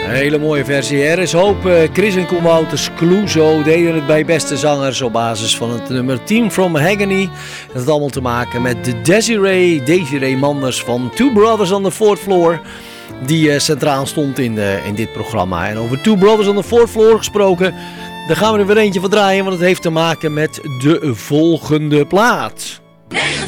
Een hele mooie versie. Er is hoop. Chris en Koen Wouters Clouseau deden het bij Beste Zangers op basis van het nummer Team from Mahogany. Dat had allemaal te maken met de Desiree Manders van Two Brothers on the Fourth Floor. Die centraal stond in dit programma. En over Two Brothers on the Fourth Floor gesproken, daar gaan we er weer eentje van draaien. Want het heeft te maken met de volgende plaat.